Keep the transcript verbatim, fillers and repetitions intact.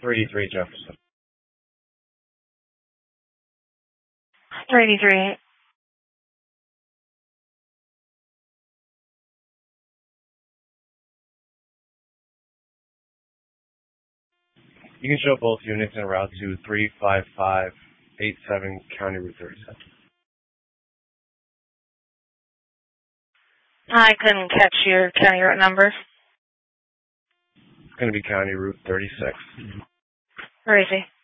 three eighty-three Jefferson. three eighty-three. You can show both units en route to three five five eight seven County Route thirty-seven. I couldn't catch your county route number. It's going to be County Route thirty-six. Where is he?